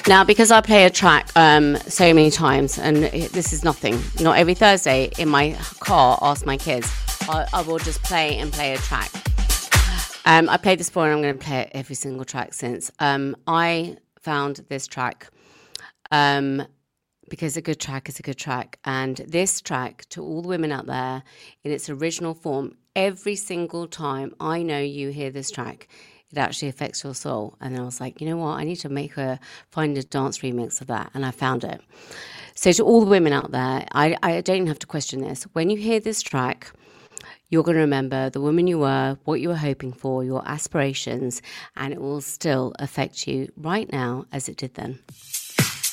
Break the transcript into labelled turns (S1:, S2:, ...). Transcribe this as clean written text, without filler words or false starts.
S1: Now, because I play a track so many times, and this is nothing, not every Thursday in my car, ask my kids, I will just play a track. I played this before and I'm going to play it every single track since. I found this track because a good track is a good track. And this track, to all the women out there, in its original form, every single time I know you hear this track, it actually affects your soul. And then I was like, you know what? I need to find a dance remix of that. And I found it. So to all the women out there, I don't even have to question this. When you hear this track, you're going to remember the woman you were, what you were hoping for, your aspirations, and it will still affect you right now as it did then.